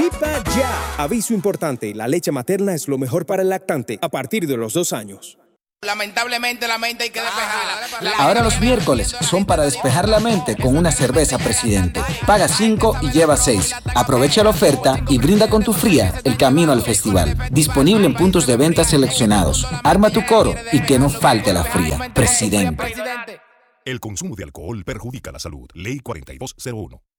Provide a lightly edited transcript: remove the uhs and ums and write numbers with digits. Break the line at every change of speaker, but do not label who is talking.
¡Pipa ya! Aviso importante, la leche materna es lo mejor para el lactante a partir de los 2 años.
Lamentablemente la mente hay que despejarla.
Ahora los miércoles son para despejar la mente con una cerveza Presidente. Paga 5 y lleva 6. Aprovecha la oferta y brinda con tu fría el camino al festival. Disponible en puntos de venta seleccionados. Arma tu coro y que no falte la fría. Presidente.
El consumo de alcohol perjudica la salud. Ley 4201.